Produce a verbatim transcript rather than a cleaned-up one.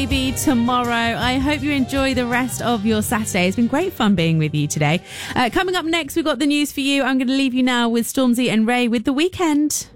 maybe tomorrow. I hope you enjoy the rest of your Saturday. It's been great fun being with you today. Uh, coming up next, we've got the news for you. I'm going to leave you now with Stormzy and Ray with The Weekend.